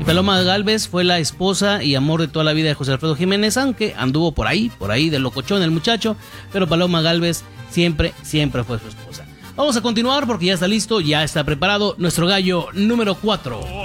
Paloma Gálvez fue la esposa y amor de toda la vida de José Alfredo Jiménez, aunque anduvo por ahí de locochón el muchacho, pero Paloma Gálvez siempre fue su esposa. Vamos a continuar porque ya está listo, ya está preparado nuestro gallo número 4.